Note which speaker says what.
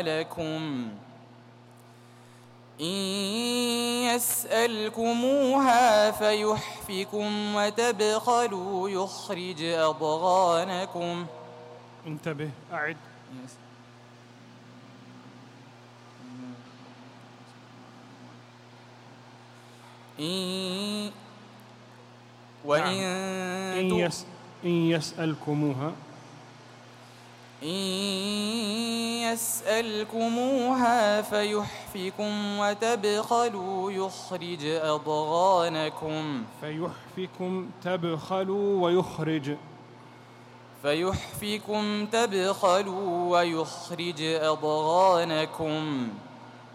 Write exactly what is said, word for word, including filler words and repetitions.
Speaker 1: لكم إن يسألكموها فيحفكم وتبخلوا يخرج أضغانكم.
Speaker 2: انتبه، أعد.
Speaker 1: إن وإن
Speaker 2: إن, يس إن يسألكموها
Speaker 1: إن يسألكموها فيحفكم وتبخلوا يخرج أضغانكم.
Speaker 2: فيحفكم تبخلوا ويخرج
Speaker 1: فيحفكم تبخلوا ويخرج أضغانكم.